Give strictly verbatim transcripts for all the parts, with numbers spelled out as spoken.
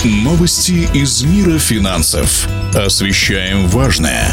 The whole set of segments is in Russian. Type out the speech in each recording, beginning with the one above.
Новости из мира финансов. Освещаем важное.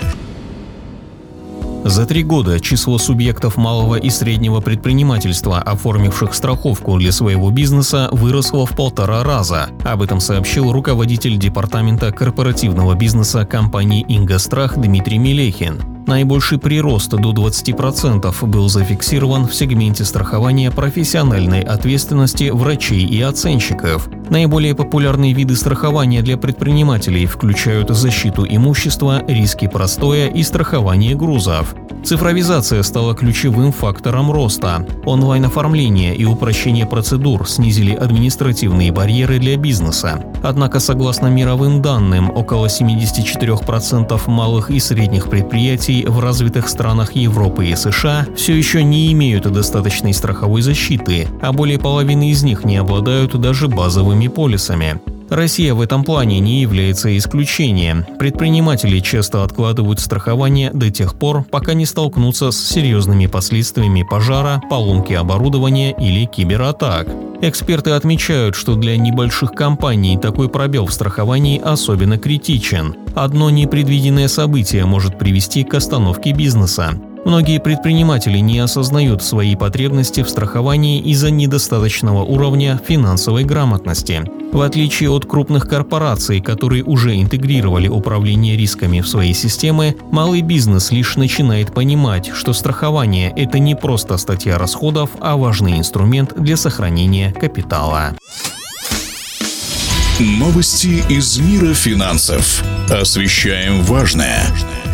За три года число субъектов малого и среднего предпринимательства, оформивших страховку для своего бизнеса, выросло в полтора раза. Об этом сообщил руководитель департамента корпоративного бизнеса компании «Ингострах» Дмитрий Мелехин. Наибольший прирост до двадцати процентов был зафиксирован в сегменте страхования профессиональной ответственности врачей и оценщиков. Наиболее популярные виды страхования для предпринимателей включают защиту имущества, риски простоя и страхование грузов. Цифровизация стала ключевым фактором роста. Онлайн-оформление и упрощение процедур снизили административные барьеры для бизнеса. Однако, согласно мировым данным, около семьдесят четыре процента малых и средних предприятий в развитых странах Европы и США все еще не имеют достаточной страховой защиты, а более половины из них не обладают даже базовыми полисами. Россия в этом плане не является исключением. Предприниматели часто откладывают страхование до тех пор, пока не столкнутся с серьезными последствиями пожара, поломки оборудования или кибератак. Эксперты отмечают, что для небольших компаний такой пробел в страховании особенно критичен. Одно непредвиденное событие может привести к остановке бизнеса. Многие предприниматели не осознают свои потребности в страховании из-за недостаточного уровня финансовой грамотности. В отличие от крупных корпораций, которые уже интегрировали управление рисками в свои системы, малый бизнес лишь начинает понимать, что страхование – это не просто статья расходов, а важный инструмент для сохранения капитала. Новости из мира финансов. Освещаем важное.